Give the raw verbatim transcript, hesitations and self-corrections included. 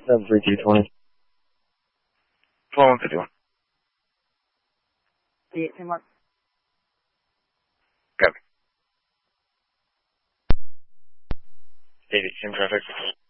seven three two twenty. twelve one fifty-one. The eighteen mark. Copy. eighty, same traffic.